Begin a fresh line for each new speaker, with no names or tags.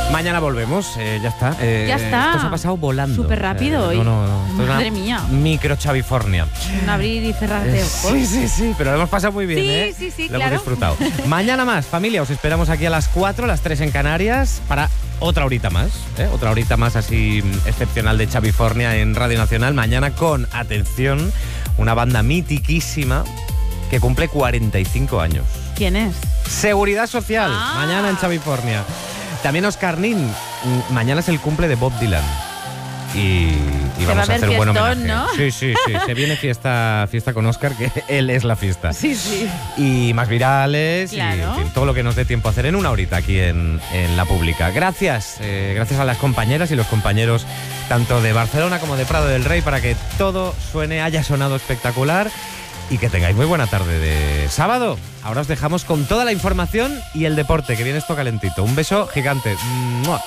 Mañana volvemos, ya está.
Ya está.
Esto se ha pasado volando.
Súper rápido hoy.
No.
Madre mía.
Micro Chavifornia.
Un abrir y cerrar de ojos.
Sí, pero lo hemos pasado muy bien,
Sí,
¿eh?
sí,
lo
claro.
hemos disfrutado. Mañana más, familia, os esperamos aquí a las 4, las 3 en Canarias, para otra horita más, ¿eh? Otra horita más así excepcional de Chavifornia en Radio Nacional. Mañana con, atención, una banda mitiquísima que cumple 45 años.
¿Quién es?
Seguridad Social,
Ah.
mañana en Chavifornia. También Oscar Nin, mañana es el cumple de Bob Dylan. Y
Se
vamos
va a
a
ver
hacer un buen
fiestón,
homenaje.
¿no?
Sí. Se viene fiesta con Oscar, que él es la fiesta.
Sí.
Y más virales,
Claro.
y en fin, todo lo que nos dé tiempo a hacer en una horita aquí en La Pública. Gracias a las compañeras y los compañeros tanto de Barcelona como de Prado del Rey para que todo haya sonado espectacular y que tengáis muy buena tarde de sábado. Ahora os dejamos con toda la información y el deporte, que viene esto calentito. Un beso gigante. ¡Mua!